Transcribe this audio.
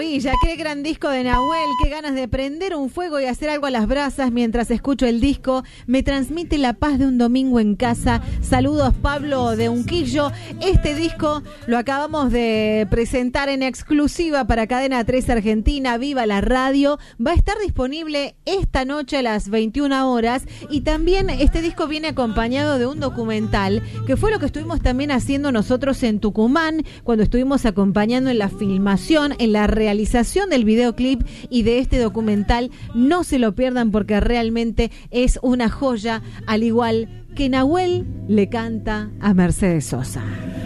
maravilla, qué gran disco de Nahuel, qué ganas de prender un fuego y hacer algo a las brasas mientras escucho el disco. Me transmite la paz de un domingo en casa. Saludos, Pablo de Unquillo. Este disco lo acabamos de presentar en exclusiva para Cadena 3 Argentina, Viva la Radio. Va a estar disponible esta noche a las 21 horas y también este disco viene acompañado de un documental, que fue lo que estuvimos también haciendo nosotros en Tucumán, cuando estuvimos acompañando en la filmación, en la realización del videoclip y de este documental. No se lo pierdan porque realmente es una joya, al igual que Nahuel le canta a Mercedes Sosa.